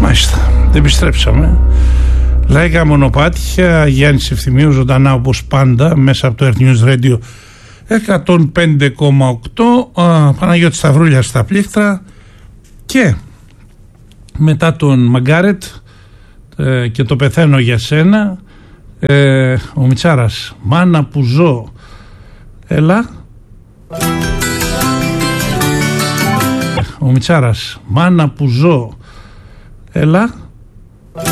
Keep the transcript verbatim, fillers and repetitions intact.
Μάλιστα, επιστρέψαμε. Λαϊκά μονοπάτια, Γιάννης Ευθυμίου ζωντανά όπως πάντα μέσα από το Earth News Radio εκατόν πέντε κόμμα οκτώ. Παναγιώτης Σταυρούλιας στα πλήκτρα και μετά τον Μαγκάρετ ε, και το πεθαίνω για σένα, ε, ο Μιτσάρας, μάνα που ζω, έλα. Ο Μιτσάρας, μάνα που ζω, έλα.